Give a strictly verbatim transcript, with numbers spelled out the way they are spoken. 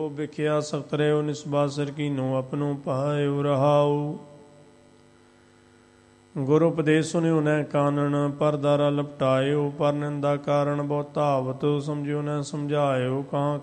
ਵਿਖਿਆ ਸਖਤ ਰਹਿਓ ਨਿਸਬਾਸਰ ਕੀਨੋ ਆਪਣੋ ਪਾਇਓ ਰਹਾਉ। ਗੁਰ ਉਪਦੇਸ਼ ਸੁਣਿਓ ਨੈ ਕਾਨਣ ਪਰਦਾਰਾ ਲਪਟਾਇਓ। ਪਰ ਨਿੰਦਾ ਕਾਰਨ ਬਹੁ ਧਾਵਤ ਸਮਝਿਓ ਨੈ ਸਮਝਾਇਓ। ਕਹਾਂ